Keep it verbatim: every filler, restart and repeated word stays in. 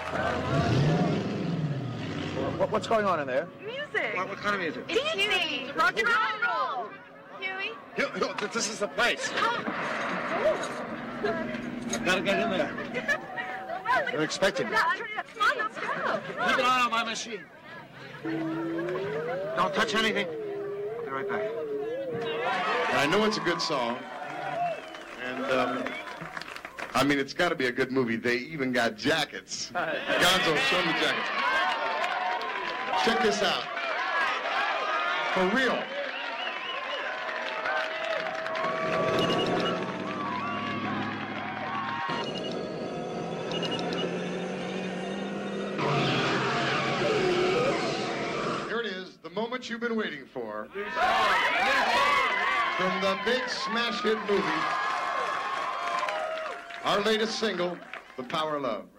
What, what's going on in there? Music. What, what kind of music? It's Huey. Rock and roll. Huey. Hugh, Hugh, this is the place. Oh. I've got to get in there. They're expecting me. Come on, let's go. Keep an eye on my machine. Don't touch anything. I'll be right back. I know it's a good song. And, um, I mean, it's got to be a good movie. They even got jackets. Gonzo, show me the jackets. Check this out. For real. Here it is, the moment you've been waiting for. From the big smash hit movie, our latest single, The Power of Love.